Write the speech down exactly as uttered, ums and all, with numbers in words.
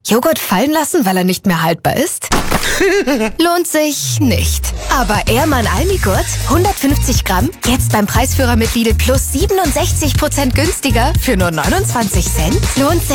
Joghurt fallen lassen, weil er nicht mehr haltbar ist? Lohnt sich nicht. Aber Ehrmann Almigurt, hundertfünfzig Gramm, jetzt beim Preisführer mit Lidl plus siebenundsechzig Prozent günstiger für nur neunundzwanzig Cent? Lohnt sich.